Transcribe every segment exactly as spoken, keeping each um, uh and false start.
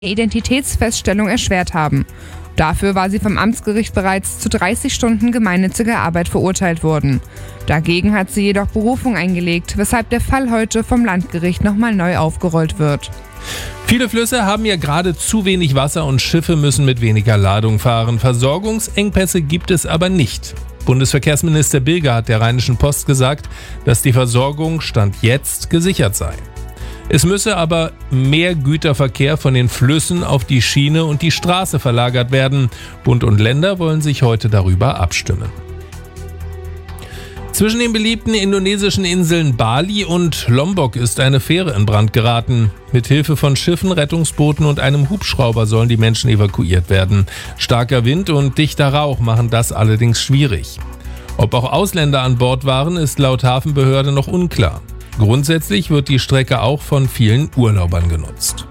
Identitätsfeststellung erschwert haben. Dafür war sie vom Amtsgericht bereits zu dreißig Stunden gemeinnütziger Arbeit verurteilt worden. Dagegen hat sie jedoch Berufung eingelegt, weshalb der Fall heute vom Landgericht nochmal neu aufgerollt wird. Viele Flüsse haben ja gerade zu wenig Wasser und Schiffe müssen mit weniger Ladung fahren. Versorgungsengpässe gibt es aber nicht. Bundesverkehrsminister Bilger hat der Rheinischen Post gesagt, dass die Versorgung Stand jetzt gesichert sei. Es müsse aber mehr Güterverkehr von den Flüssen auf die Schiene und die Straße verlagert werden. Bund und Länder wollen sich heute darüber abstimmen. Zwischen den beliebten indonesischen Inseln Bali und Lombok ist eine Fähre in Brand geraten. Mit Hilfe von Schiffen, Rettungsbooten und einem Hubschrauber sollen die Menschen evakuiert werden. Starker Wind und dichter Rauch machen das allerdings schwierig. Ob auch Ausländer an Bord waren, ist laut Hafenbehörde noch unklar. Grundsätzlich wird die Strecke auch von vielen Urlaubern genutzt.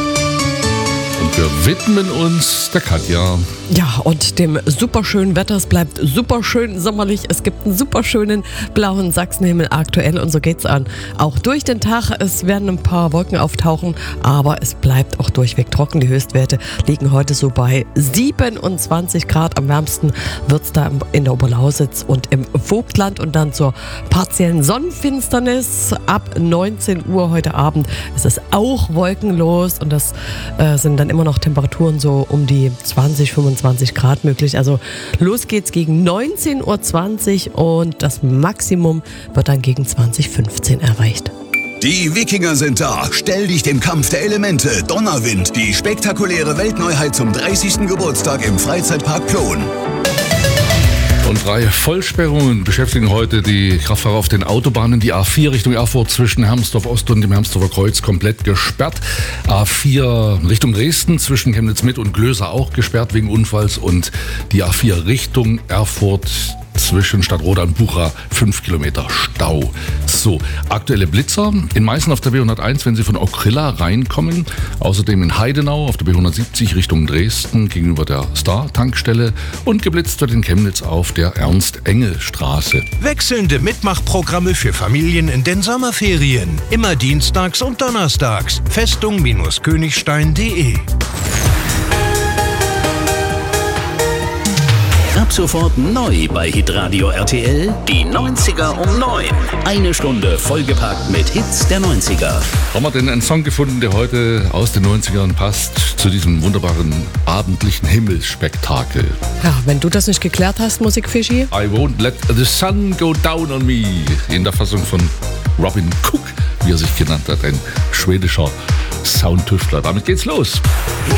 Und wir widmen uns der Katja. Ja, und dem superschönen Wetter. Es bleibt superschön sommerlich. Es gibt einen superschönen blauen Sachsenhimmel aktuell. Und so geht's an. Auch durch den Tag. Es werden ein paar Wolken auftauchen. Aber es bleibt auch durchweg trocken. Die Höchstwerte liegen heute so bei siebenundzwanzig Grad. Am wärmsten wird's da in der Oberlausitz und im Vogtland. Und dann zur partiellen Sonnenfinsternis ab neunzehn Uhr heute Abend. Es ist auch wolkenlos. Und das äh, sind dann immer noch Temperaturen so um die zwanzig, fünfundzwanzig Grad möglich. Also los geht's gegen neunzehn Uhr zwanzig und das Maximum wird dann gegen zwanzig fünfzehn erreicht. Die Wikinger sind da. Stell dich dem Kampf der Elemente. Donnerwind. Die spektakuläre Weltneuheit zum dreißigsten Geburtstag im Freizeitpark Plon. Und drei Vollsperrungen beschäftigen heute die Kraftfahrer auf den Autobahnen. Die A vier Richtung Erfurt zwischen Hermsdorf Ost und dem Hermsdorfer Kreuz komplett gesperrt. A vier Richtung Dresden zwischen Chemnitz-Mitte und Glöser auch gesperrt wegen Unfalls. Und die A vier Richtung Erfurt zwischen Stadtroda und Bucha fünf Kilometer Stau. So, aktuelle Blitzer in Meißen auf der B hunderteins, wenn Sie von Okrilla reinkommen. Außerdem in Heidenau auf der B hundertsiebzig Richtung Dresden gegenüber der Star-Tankstelle. Und geblitzt wird in Chemnitz auf der Ernst-Engel-Straße. Wechselnde Mitmachprogramme für Familien in den Sommerferien. Immer dienstags und donnerstags. Festung Königstein punkt de. Ab sofort neu bei Hitradio R T L, die neunziger um neun. Eine Stunde vollgepackt mit Hits der neunziger. Haben wir denn einen Song gefunden, der heute aus den neunzigern passt zu diesem wunderbaren abendlichen Himmelsspektakel? Ja, wenn du das nicht geklärt hast, Musikfischi. I won't let the sun go down on me. In der Fassung von Robin Cook, wie er sich genannt hat, ein schwedischer Soundtüftler. Damit geht's los.